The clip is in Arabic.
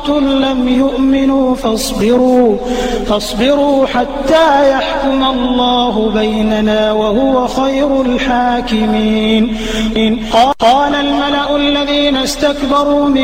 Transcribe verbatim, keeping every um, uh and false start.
لم يؤمنوا فاصبروا فاصبروا حتى يحكم الله بيننا وهو خير الحاكمين. قال الملأ الذين استكبروا من